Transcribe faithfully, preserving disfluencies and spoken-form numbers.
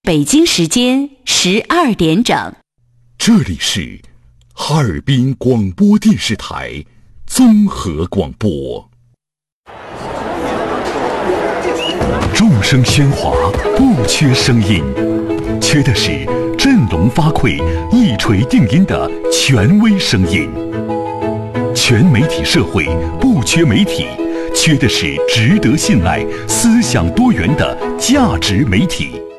北京时间十二点整， 这里是哈尔滨广播电视台综合广播。众声喧哗，不缺声音，缺的是振聋发聩、一锤定音的权威声音。全媒体社会不缺媒体，缺的是值得信赖、思想多元的价值媒体。